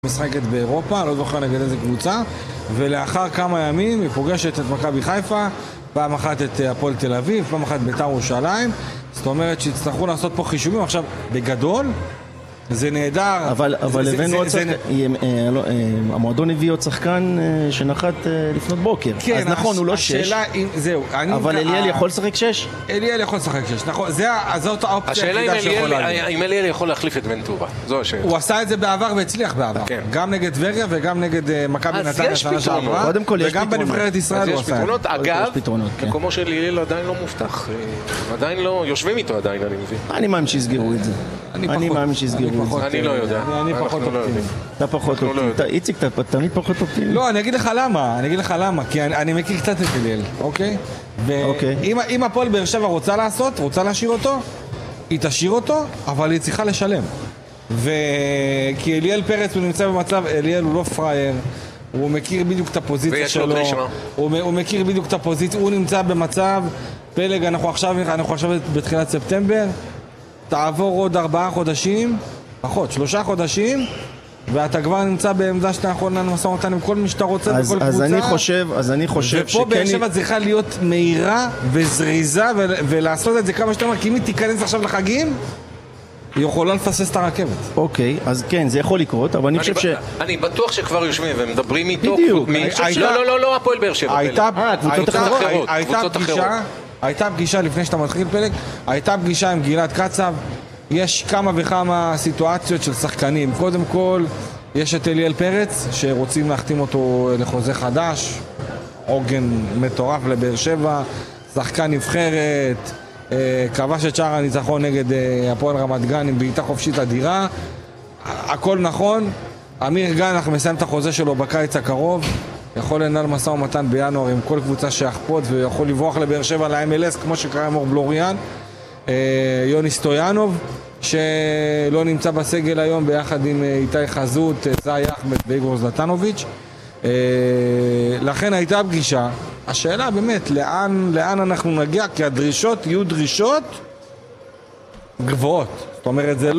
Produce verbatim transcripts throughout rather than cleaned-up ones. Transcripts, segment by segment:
משחקת באירופה, לא זוכר נגד איזה קבוצה, ולאחר כמה ימים היא פוגשת את מכבי חיפה, פעם אחת את הפועל תל אביב, פעם אחת בית"ר ירושלים. זאת אומרת שיצטרכו לעשות פה חישובים. עכשיו, בגדול זה נהדר, אבל אבל הבאנו עוד שחקן, המועדון הביא עוד שחקן שנחת לפנות בוקר, אז נכון הוא לא שש, אבל אליאל יכול לשחק שש? אליאל יכול לשחק שש, נכון, זאת האופציה היחידה שיכולה להיות. אם אליאל יכול להחליף את ונטורה, זו השאלה. הוא עשה את זה בעבר והצליח בעבר, גם נגד טבריה וגם נגד מכבי נתניה שנה שעברה, וגם בנבחרת ישראל הוא עשה. אגב, מקומו של אליאל עדיין לא מובטח, עדיין לא, יושבים איתו עדיין, אני מבין. אני מאמין שיסגרו את זה. אני מאמין שיסגרו. אני לא יודע. אני פחות אופטימי. אתה פחות אופטימי. איציק, אתה תמיד פחות אופטימי. לא, אני אגיד לך למה. אני אגיד לך למה. כי אני מכיר קצת את אליאל, אוקיי? ואם הפועל באר שבע רוצה לעשות, רוצה להשאיר אותו, היא תשאיר אותו, אבל היא צריכה לשלם. וכי אליאל פרץ הוא נמצא במצב, אליאל הוא לא פרייר, הוא מכיר בדיוק את הפוזיציה שלו. הוא מכיר בדיוק את הפוזיציה, הוא נמצא במצב, פלג, אנחנו עכשיו בתחילת ספטמבר, תעבור עוד ארבעה חודשים, פחות, שלושה חודשים, ואתה כבר נמצא בעמדה שאתה יכול לנהל משא ומתן עם כל מי שאתה רוצה בכל קבוצה. אז אני חושב, אז אני חושב ופה באר שבע צריכה להיות מהירה וזריזה ולעשות את זה כמה שאתה אומר, כי אם היא תיכנס עכשיו לחגים, היא יכולה לפסס את הרכבת. אוקיי, אז כן, זה יכול לקרות, אבל אני חושב ש... אני בטוח שכבר יושבים ומדברים איתו. בדיוק. לא, לא, לא, לא, הפועל באר שבע. קבוצות אחרות. הייתה פגישה לפני שאתה מתחיל פלג, הייתה פגישה עם גלעד קצב. יש כמה וכמה סיטואציות של שחקנים. קודם כל, יש את אליאל פרץ, שרוצים להחתים אותו לחוזה חדש, עוגן מטורף לבאר שבע, שחקן נבחרת, כבש את שער הניצחון נגד הפועל רמת גן עם בעיטה חופשית אדירה. הכל נכון. אמיר גן, אנחנו מסיים את החוזה שלו בקיץ הקרוב, יכול לנהל משא ומתן בינואר עם כל קבוצה שיחפות, ויכול לברוח לבאר שבע ל-אם אל אס כמו שקרה עם אור בלוריאן. יוני סטויאנוב שלא נמצא בסגל היום ביחד עם איתי חזות, זאי אחמד ואיגור זלטנוביץ'. לכן הייתה פגישה. השאלה באמת לאן, לאן אנחנו נגיע, כי הדרישות יהיו דרישות גבוהות. זאת אומרת, זה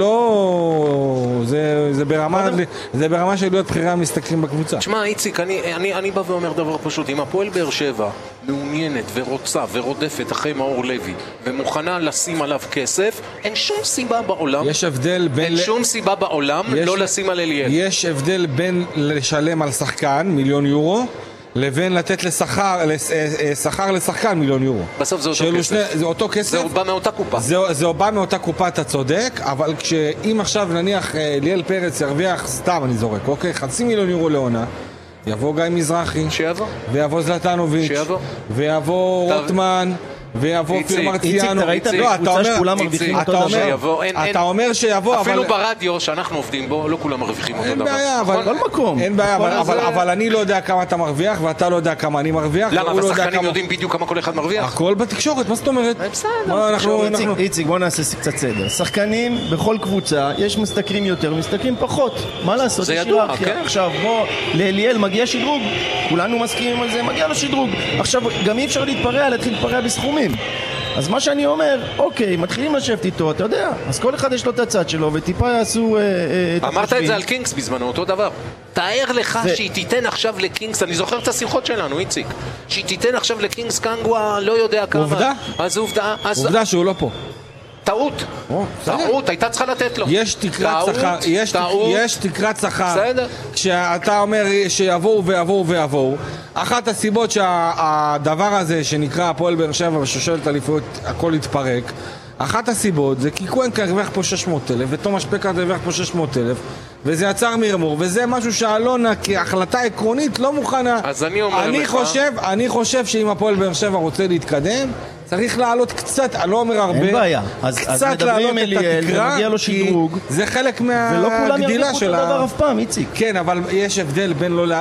לא... זה, זה, ברמה, זה ברמה של להיות בחירי המסתכלים בקבוצה. תשמע, איציק, אני, אני, אני בא ואומר דבר פשוט. אם הפועל באר שבע מעוניינת ורוצה ורודפת אחרי מאור לוי ומוכנה לשים עליו כסף, אין שום סיבה בעולם. יש הבדל בין... אין שום סיבה בעולם יש, לא לשים על אליאל. יש הבדל בין לשלם על שחקן מיליון יורו, לבין לתת לשכר, לשכר לשחקן מיליון יורו. בסוף זה אותו כסף. שני, זה אותו כסף. זה בא מאותה קופה. זה, זה בא מאותה קופה, אתה צודק, אבל כשאם עכשיו נניח אליאל פרץ ירוויח, סתם אני זורק, אוקיי? חצי מיליון יורו לעונה, יבוא גיא מזרחי. שיבוא. ויבוא זלטנוביץ'. שיבוא. ויבוא רוטמן. ויבוא פיר מרציאנו. איציק, אתה ראית בקבוצה שכולם מרוויחים אותו דבר. אתה אומר שיבוא, אבל... אפילו ברדיו שאנחנו עובדים בו, לא כולם מרוויחים אותו דבר. אין בעיה, אבל... כל מקום. אין בעיה, אבל אני לא יודע כמה אתה מרוויח, ואתה לא יודע כמה אני מרוויח. למה? והשחקנים יודעים בדיוק כמה כל אחד מרוויח? הכל בתקשורת, מה זאת אומרת? בסדר. איציק, בוא נעשה קצת סדר. שחקנים בכל קבוצה, יש משתכרים יותר, משתכרים פחות. מה לעשות? זה ידוע, כן. עכשיו, בוא, לאליאל מגיע שדרוג. כולנו מסכימים על זה, מגיע לו שדרוג. עכשיו, גם אי אפשר להתפרע, להתחיל להתפרע בסכומים. אז מה שאני אומר, אוקיי, מתחילים לשבת איתו, אתה יודע, אז כל אחד יש לו את הצד שלו, וטיפה יעשו את החשבים. אמרת את זה על קינגס בזמנו, אותו דבר. תאר לך שהיא תיתן עכשיו לקינגס, אני זוכר את השיחות שלנו, איציק, שהיא תיתן עכשיו לקינגס קנגווה, לא יודע כמה. עובדה? אז עובדה. עובדה שהוא לא פה. טעות, טעות, הייתה צריכה לתת לו. יש תקרת שכר, יש תקרת שכר, כשאתה אומר שיבואו ויבואו ויבואו. אחת הסיבות שהדבר הזה שנקרא הפועל באר שבע ושושלת אליפות הכל התפרק, אחת הסיבות זה כי קוונקה הרוויח פה שש מאות אלף ותומש פקארט הרוויח פה שש מאות אלף, וזה יצר מרמור, וזה משהו שאלונה כהחלטה עקרונית לא מוכנה. אז אני אומר אני לך, חושב, אני חושב שאם הפועל באר שבע רוצה להתקדם, צריך לעלות קצת, אני לא אומר הרבה, אין בעיה. אז, אז מדברים אליאל ומגיע לו שדרוג, זה חלק מהגדילה שלה. ולא כולם ירוויחו את הדבר אף פעם, איציק. כן, אבל יש הבדל בין לא...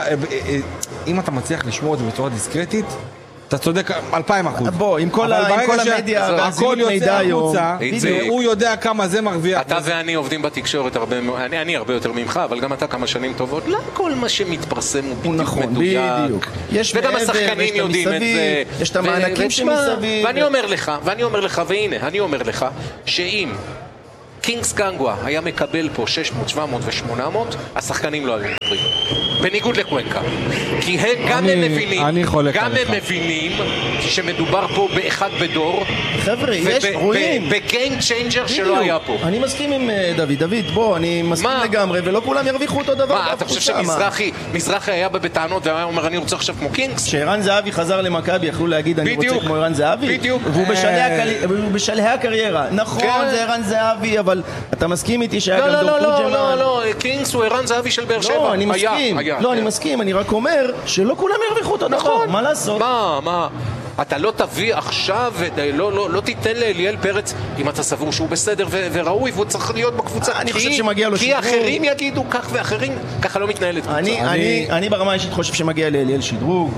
אם אתה מצליח לשמור את זה בצורה דיסקרטית, אתה צודק אלפיים אחוז. בוא, עם כל המדיה והזילות מידע היום, הוא יודע כמה זה מרוויח. אתה ואני עובדים בתקשורת הרבה, אני הרבה יותר ממך, אבל גם אתה כמה שנים טובות. לא כל מה שמתפרסם הוא בדיוק מדויק. וגם השחקנים יודעים את זה. יש את המענקים שמסביב. ואני אומר לך, ואני אומר לך, והנה, אני אומר לך, שאם קינגס גנגווה היה מקבל פה שש מאות, שבע מאות ו-שמונה מאות, השחקנים לא היו מדברים. בניגוד לקוונקה. כי הם גם הם מבינים, גם הם מבינים שמדובר פה באחד בדור. חבר'ה, יש, רואים. בגיים צ'יינג'ר שלא היה פה. אני מסכים עם דוד. דוד, בוא, אני מסכים לגמרי, ולא כולם ירוויחו אותו דבר. מה, אתה חושב שמזרחי, מזרחי היה בטענות והיה אומר, אני רוצה עכשיו כמו קינגס? כשערן זהבי חזר למכבי, יכלו להגיד, אני רוצה כמו ערן זהבי? בדיוק. והוא בשלהי הקריירה. נכון, זה ערן זהבי, אבל אתה מסכים איתי שהיה גם דור תורג'מן? לא, לא, לא, קינגס הוא ערן זהבי של באר שבע. לא, אני מסכים. לא, אני מסכים, אני רק אומר שלא כולם ירוויחו אותו דבר. מה לעשות? מה, מה? אתה לא תביא עכשיו, לא, לא, לא תיתן לאליאל פרץ אם אתה סבור שהוא בסדר ו- וראוי והוא צריך להיות בקבוצה. אני חושב שמגיע לו שדרוג. כי אחרים יגידו כך ואחרים, ככה לא מתנהלת קבוצה. אני, אני, אני ברמה האישית חושב שמגיע לאליאל שדרוג.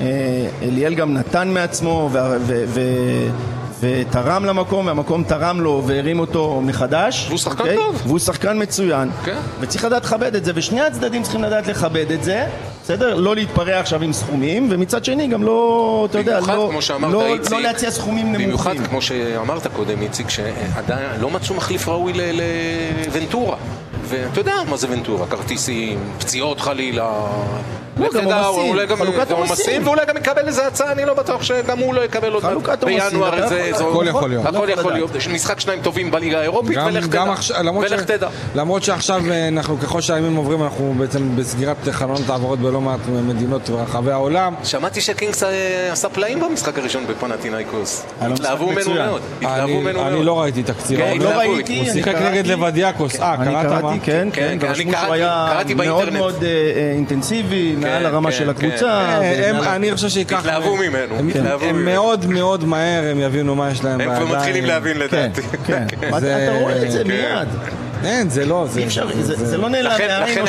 אליאל גם נתן מעצמו ו... ו-, ו- ותרם למקום, והמקום תרם לו והרים אותו מחדש. והוא שחקן okay? טוב. והוא שחקן מצוין. Okay. וצריך לדעת לכבד את זה, ושני הצדדים צריכים לדעת לכבד את זה, בסדר? לא להתפרע עכשיו עם סכומים, ומצד שני גם לא, אתה יודע, לא, לא, איציק, לא להציע סכומים נמוכים. במיוחד כמו שאמרת קודם, איציק, שעדיין לא מצאו מחליף ראוי לוונטורה. ואתה יודע מה זה ונטורה, כרטיסים, פציעות חלילה. לא, גם עומסים, חלוקת עומסים. ואולי גם יקבל איזה הצעה, אני לא בטוח שגם הוא לא יקבל אותה בינואר. הכל יכול להיות. הכל יכול להיות. יש משחק שניים טובים בליגה האירופית, ולך תדע. למרות שעכשיו אנחנו, ככל שהימים עוברים, אנחנו בעצם בסגירת חלונות העברות בלא מעט מדינות ברחבי העולם. שמעתי שקינגס עשה פלאים במשחק הראשון בפנתינייקוס. התלהבו ממנו מאוד. אני לא ראיתי תקציר. הוא שיחק נגד לבדיאקוס. אה, קראת מה? כן, כן, ורשמו שהוא היה מאוד מאוד אינטנסיבי, מעל הרמה של הקבוצה. אני חושב שיקח... התלהבו ממנו. הם מאוד מאוד מהר, הם יבינו מה יש להם. הם כבר מתחילים להבין לדעתי. כן, אתה רואה את זה מיד. אין, זה לא, זה לא נעלם מהעין,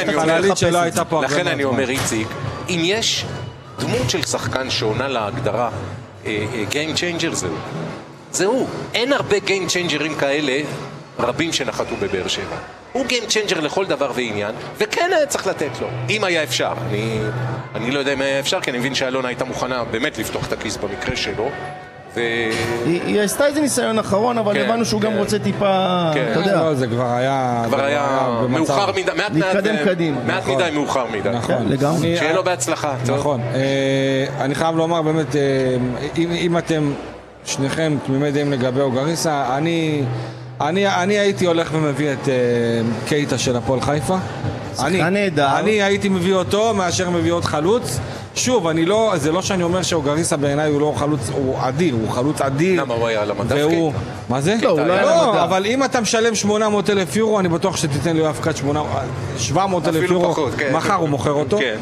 לכן אני אומר, איציק, אם יש דמות של שחקן שעונה להגדרה Game Changer, זהו. זהו. אין הרבה Game Changer'ים כאלה, רבים שנחתו בבאר שבע. הוא Game Changer לכל דבר ועניין, וכן היה צריך לתת לו, אם היה אפשר. אני, אני לא יודע אם היה אפשר, כי אני מבין שאלונה הייתה מוכנה באמת לפתוח את הכיס במקרה שלו. ו... היא, היא עשתה איזה ניסיון אחרון, אבל כן, הבנו שהוא כן. גם רוצה טיפה, כן. אתה יודע. לא, זה כבר היה... כבר היה, היה מאוחר מדי, מעט להתקדם מעט, קדימה. מעט נכון. מדי מאוחר מדי. נכון. כן, לגמרי. שיהיה לו בהצלחה. נכון. אה, אני חייב לומר באמת, אה, אם, אם אתם שניכם תמימי דעים לגבי אוגריסה, אני... אני, אני הייתי הולך ומביא את uh, קייטה של הפועל חיפה. אני, אני הייתי מביא אותו מאשר מביא עוד חלוץ. שוב, אני לא, זה לא שאני אומר שאוגריסה בעיניי הוא לא חלוץ, הוא אדיר, הוא חלוץ אדיר. למה הוא היה על המדף והוא... קייטה? מה זה? לא, הוא לא היה על המדף. אבל אם אתה משלם שמונה מאות אלף יורו, אני בטוח שתיתן לי אף קד שבע מאות אלף יורו, פחות, כן. מחר הוא מוכר אותו. כן.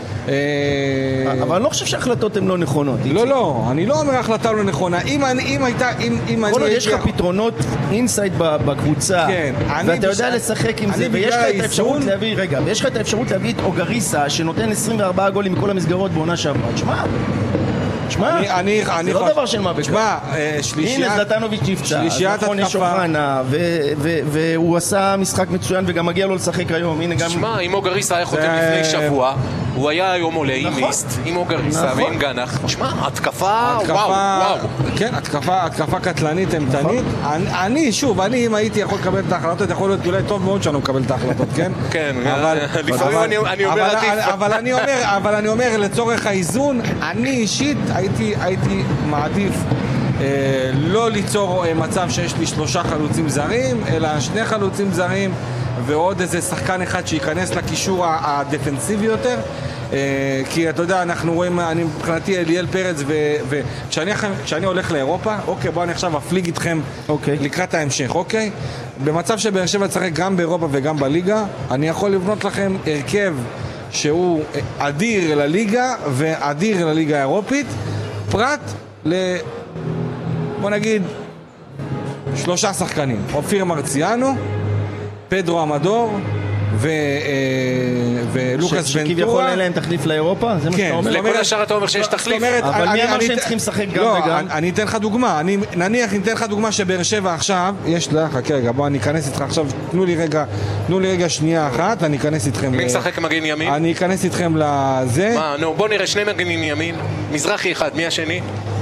אבל אני לא חושב שההחלטות הן לא נכונות. לא, לא, אני לא אומר החלטה לא נכונה. אם אני, אם הייתה, אם, אם אני... יש לך פתרונות אינסייד בקבוצה, ואתה יודע לשחק עם זה, ויש לך את האפשרות להביא, רגע, ויש לך את האפשרות להביא את אוגריסה, שנותן עשרים וארבעה גולים מכל המסגרות בעונה שעברה. תשמע, תשמע, זה לא דבר של מה בכלל. תשמע, שלישיית... הנה זלטנוביץ' נפצע, שלישיית התקפה. והוא עשה משחק מצוין וגם מגיע לו לשחק היום. תשמע, אם אוגריסה היה חותם לפני שבוע, הוא היה היום עולה עם מיסט, עם אוגריסה ועם גנח. תשמע, התקפה, וואו, וואו. כן, התקפה קטלנית, אמתנית. אני, שוב, אני אם הייתי יכול לקבל את ההחלטות, יכול להיות אולי טוב מאוד שאני מקבל את ההחלטות, כן? כן, לפעמים אני אומר עדיף. אבל אני אומר, לצורך האיזון, אני אישית הייתי, הייתי מעדיף אה, לא ליצור אה, מצב שיש לי שלושה חלוצים זרים, אלא שני חלוצים זרים ועוד איזה שחקן אחד שייכנס לקישור הדפנסיבי יותר. אה, כי אתה יודע, אנחנו רואים, אני מבחינתי אליאל פרץ, וכשאני כשאני הולך לאירופה, אוקיי, בואו אני עכשיו אפליג איתכם אוקיי. לקראת ההמשך, אוקיי? במצב שבאר שבע צריך גם באירופה וגם בליגה, אני יכול לבנות לכם הרכב שהוא אדיר לליגה ואדיר לליגה האירופית, פרט ל... בוא נגיד שלושה שחקנים: אופיר מרציאנו, פדרו אמדור ולוקאס ונטורה. שכביכול אין להם תחליף לאירופה? זה מה שאתה אומר? לכל השאר אתה אומר שיש תחליף. אבל מי אמר שהם צריכים לשחק גם וגם? אני אתן לך דוגמה, נניח אני אתן לך דוגמה שבאר שבע עכשיו, יש לה, חכה רגע, בוא אני אכנס איתך עכשיו, תנו לי רגע, תנו לי רגע שנייה אחת, אני אכנס איתכם. מי משחק מגן ימין? אני אכנס איתכם לזה. מה, נו, בוא נראה שני מגנים ימין, מזרחי אחד, מי השני?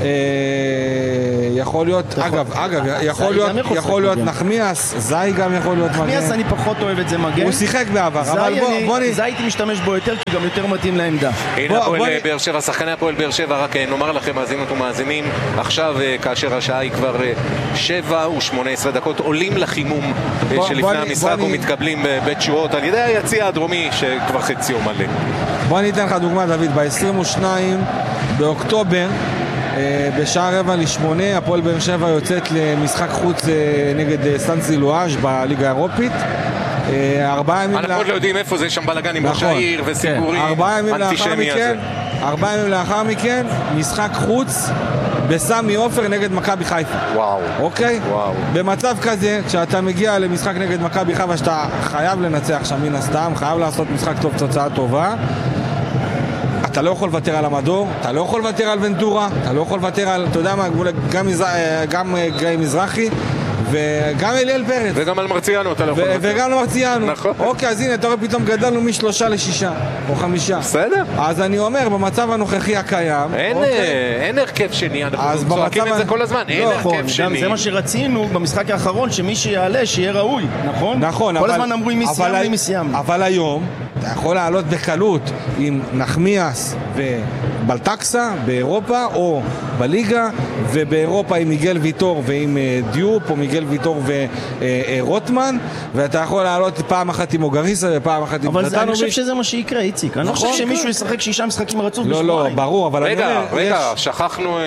יכול להיות, אגב, אגב, יכול להיות נחמיאס, זי גם יכול להיות מגן. נחמיאס אני פחות אוהב את זה מגן. הוא שיחק בעבר, אבל בוא נראה. זי הייתי משתמש בו יותר, כי גם יותר מתאים לעמדה. הנה הפועל באר שבע, שחקני הפועל באר שבע, רק נאמר לכם, מאזינות ומאזינים, עכשיו כאשר השעה היא כבר שבע ושמונה עשרה דקות, עולים לחימום שלפני המשחק ומתקבלים בבית שורות על ידי היציע הדרומי שכבר חצי יום מלא. בוא ניתן לך דוגמה, דוד, ב-עשרים ושניים באוקטובר, בשעה רבע לשמונה, הפועל באר שבע יוצאת למשחק חוץ נגד סן סילואז' בליגה האירופית. ארבעה ימים אנחנו עוד לא יודעים איפה זה, שם בלגן עם ראש העיר וסיפורים אנטישמי הזה. ארבעה ימים לאחר מכן, משחק חוץ בסמי עופר נגד מכבי חיפה. וואו. אוקיי? וואו. במצב כזה, כשאתה מגיע למשחק נגד מכבי חיפה, שאתה חייב לנצח שם מן הסתם, חייב לעשות משחק טוב, תוצאה טובה, אתה לא יכול לוותר על המדור, אתה לא יכול לוותר על ונטורה, אתה לא יכול לוותר על, אתה יודע מה, גם, גם גיא מזרחי וגם אליאל פרץ. וגם על מרציאנו אתה לא יכול לוותר. וגם על מרציאנו. נכון. אוקיי, אז הנה, אתה רואה פתאום גדלנו משלושה לשישה, או חמישה. בסדר. אז אני אומר, במצב הנוכחי הקיים... אין הרכב שני, אנחנו צועקים את זה כל הזמן, אין הרכב שני. זה מה שרצינו במשחק האחרון, שמי שיעלה, שיהיה ראוי, נכון? נכון, כל הזמן אמרו עם מי סיימנו, עם מי סיימנו. אבל היום, אתה יכול לעלות בקלות עם נחמיאס ובלטקסה באירופה, או בליגה, ובאירופה עם מיגל ויטור ועם דיופ, או מיגל ויטור ורוטמן, ואתה יכול לעלות פעם אחת עם אוגריסה ופעם אחת עם אבל אני חושב שזה מה שיקרה, איציק. אני לא חושב שמישהו ישחק שישה משחקים רצוף בשבועיים. לא, לא, ברור, אבל... רגע, רגע, שכחנו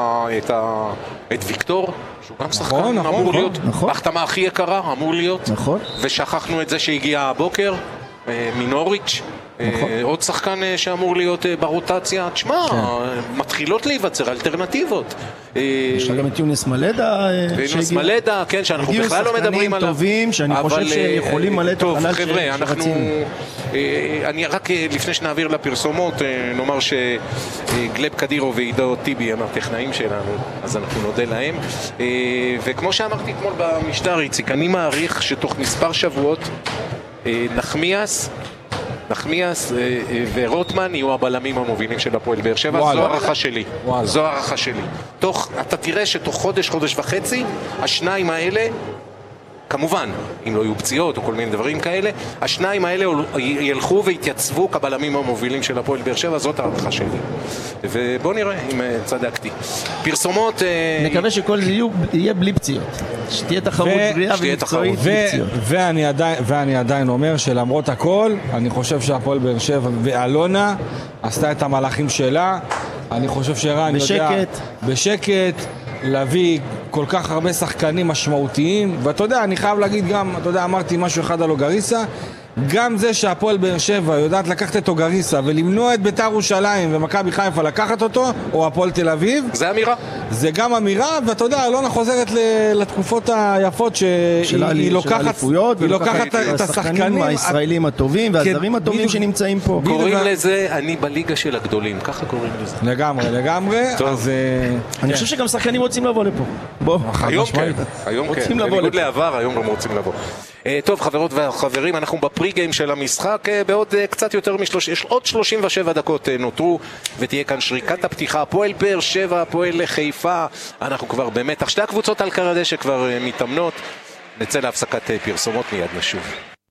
את ויקטור, שהוא גם שחקן אמור להיות, בהחתמה הכי יקרה אמור להיות, ושכחנו את זה שהגיע הבוקר מנוריץ', עוד שחקן שאמור להיות ברוטציה. תשמע, מתחילות להיווצר אלטרנטיבות. יש גם את יונס מלדה, יונס מלדה, כן, שאנחנו בכלל לא מדברים עליו. טובים שאני חושב שיכולים מלא את החלל שרצינו. אני רק לפני שנעביר לפרסומות נאמר שגלב קדירו ועידו טיבי הם הטכנאים שלנו, אז אנחנו נודה להם. וכמו שאמרתי אתמול במשדר, איציק, אני מעריך שתוך מספר שבועות נחמיאס נחמיאס ורוטמן יהיו הבלמים המובילים של הפועל באר שבע. זו הערכה שלי. זו הערכה שלי. אתה תראה שתוך חודש, חודש וחצי, השניים האלה, כמובן, אם לא יהיו פציעות או כל מיני דברים כאלה, השניים האלה ילכו והתייצבו כבלמים המובילים של הפועל באר שבע. זאת הערכה שלי. ובוא נראה אם צדקתי. פרסומות... נקווה שכל זה יהיה בלי פציעות. שתהיה תחרות בריאה ומקצועית בלי פציעות. ואני עדיין אומר שלמרות הכל, אני חושב שהפועל באר שבע ואלונה עשתה את המהלכים שלה. אני חושב שרן יודע... בשקט. בשקט. להביא כל כך הרבה שחקנים משמעותיים, ואתה יודע, אני חייב להגיד גם, אתה יודע, אמרתי משהו אחד על אוגריסה, גם זה שהפועל באר שבע יודעת לקחת את אוגריסה ולמנוע את בית"ר ירושלים ומכבי חיפה לקחת אותו, או הפועל תל אביב, זה אמירה. זה גם אמירה, ואתה יודע, אלונה חוזרת לתקופות היפות שהיא לוקחת, היא לוקחת את השחקנים הישראלים הטובים והזרים הטובים שנמצאים פה. קוראים לזה אני בליגה של הגדולים, ככה קוראים לזה. לגמרי, לגמרי. אני חושב שגם שחקנים רוצים לבוא לפה. בוא. היום כן, היום כן. בניגוד לעבר, היום גם רוצים לבוא. טוב, חברות וחברים, אנחנו בפרי גיים של המשחק, בעוד קצת יותר משלוש, יש עוד שלושים ושבע דקות נותרו, ותהיה כאן שריקת הפתיחה, הפועל באר שבע, הפועל חיפה, אנחנו כבר במתח, שתי הקבוצות על קר הדשא כבר מתאמנות, נצא להפסקת פרסומות, מיד נשוב.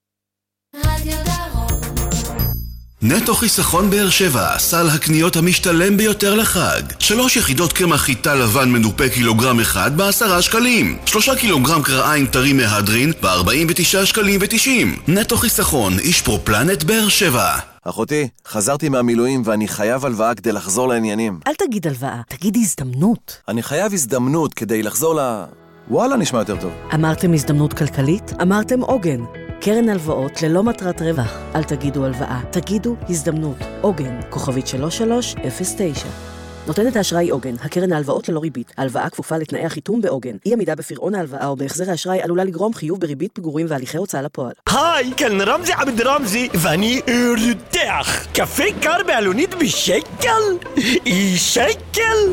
נטו חיסכון באר שבע, סל הקניות המשתלם ביותר לחג. שלוש יחידות קמח חיטה לבן מנופה קילוגרם אחד בעשרה שקלים. שלושה קילוגרם קרעיים טרי מהדרין ב-ארבעים ותשעה שקלים ותשעים. נטו חיסכון, איש פרופלנט באר שבע. אחותי, חזרתי מהמילואים ואני חייב הלוואה כדי לחזור לעניינים. אל תגיד הלוואה, תגיד הזדמנות. אני חייב הזדמנות כדי לחזור ל... וואלה, נשמע יותר טוב. אמרתם הזדמנות כלכלית? אמרתם עוגן. קרן הלוואות ללא מטרת רווח. אל תגידו הלוואה, תגידו הזדמנות. עוגן, כוכבית שלוש שלוש אפס תשע. נותנת האשראי עוגן, הקרן ההלוואות ללא ריבית. ההלוואה כפופה לתנאי החיתום בעוגן. אי עמידה בפירעון ההלוואה או בהחזר האשראי עלולה לגרום חיוב בריבית פיגורים והליכי הוצאה לפועל. היי, כאן רמזי עבד רמזי, ואני רותח. קפה קר בעלונית בשקל? שקל?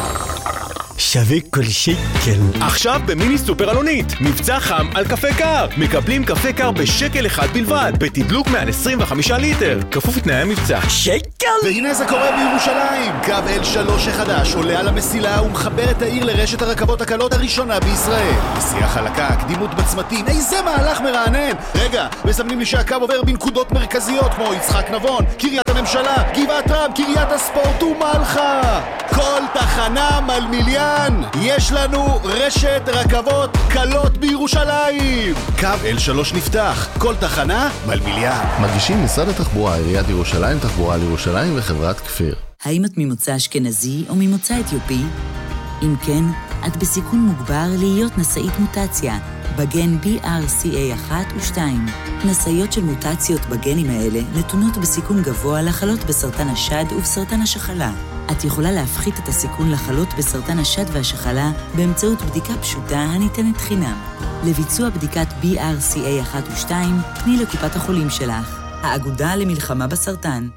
שווה כל שקל. עכשיו במיני סופר אלונית, מבצע חם על קפה קר. מקבלים קפה קר בשקל אחד בלבד, בתדלוק מעל עשרים וחמישה ליטר, כפוף לתנאי המבצע. שקל? והנה זה קורה בירושלים. קו אל שלוש החדש עולה על המסילה ומחבר את העיר לרשת הרכבות הקלות הראשונה בישראל. נסיעה חלקה, קדימות בצמתים, איזה מהלך מרענן. רגע, מסמנים לי שהקו עובר בנקודות מרכזיות כמו יצחק נבון, קריית הממשלה, גבעת רם, קריית הספורט ומלחה. כל תחנה מלמיליאן. יש לנו רשת רכבות קלות בירושלים. קו אל שלוש נפתח, כל תחנה מלמיליאן. מגישים משרד התחבורה, עיריית ירושלים, תחבורה לירושלים וחברת כפיר. האם את ממוצא אשכנזי או ממוצא אתיופי? אם כן, את בסיכון מוגבר להיות נשאית מוטציה בגן בי אר סי איי אחת ושתיים. נשאיות של מוטציות בגנים האלה נתונות בסיכון גבוה לחלות בסרטן השד ובסרטן השחלה. את יכולה להפחית את הסיכון לחלות בסרטן השד והשחלה באמצעות בדיקה פשוטה הניתנת חינם. לביצוע בדיקת בי אר סי איי אחת ושתיים, פני לקופת החולים שלך. האגודה למלחמה בסרטן.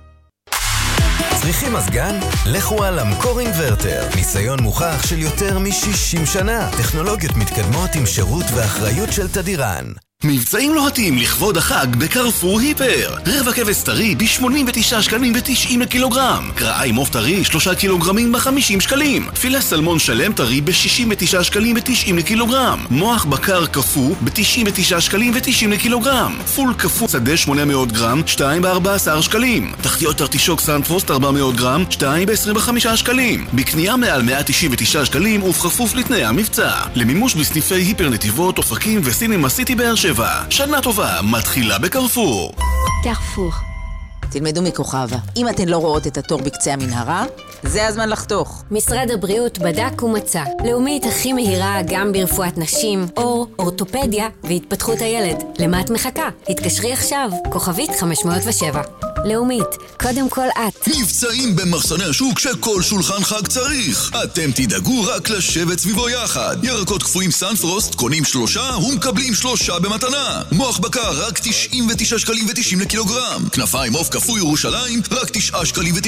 צריכים מזגן? לכו על אמקור אינברטר. ניסיון מוכח של יותר מ-שישים שנה. טכנולוגיות מתקדמות עם שירות ואחריות של תדירן. מבצעים לוהטים לכבוד החג בקרפור היפר. רבע כבש טרי ב-שמונים ותשעה שקלים ו-תשעים לקילוגרם. קרעי מוף טרי שלושה קילוגרמים ב-חמישים שקלים. פילה סלמון שלם טרי ב-שישים ותשעה שקלים ו-תשעים לקילוגרם. מוח בקר קפוא ב-תשעים ותשעה שקלים ו-תשעים לקילוגרם. פול קפוא שדה שמונה מאות גרם, שתיים ב-ארבעה עשר שקלים. תחתיות ארטישוק סנפרוסט ארבע מאות גרם, שתיים ב-עשרים וחמישה שקלים. בקנייה מעל מאה תשעים ותשעה שקלים ובכפוף לתנאי המבצע. למימוש בסניפי היפר נתיבות, אופקים וסינמה סיטי באר שבע. שנה טובה מתחילה בקרפור. קרפור. תלמדו מכוכבה. אם אתן לא רואות את התור בקצה המנהרה, זה הזמן לחתוך. משרד הבריאות בדק ומצא. לאומית הכי מהירה גם ברפואת נשים, אור, אורתופדיה והתפתחות הילד. למה את מחכה? התקשרי עכשיו. כוכבית חמש מאות ושבע. לאומית, קודם כל את. מבצעים במחסני השוק שכל שולחן חג צריך. אתם תדאגו רק לשבת סביבו יחד. ירקות קפואים סנפרוסט קונים שלושה ומקבלים שלושה במתנה. מוח בקר רק תשעים ותשעה שקלים ותשעים לקילוגרם. כנפיים עוף קפוא ירושלים רק תשעה שקלים ותשעים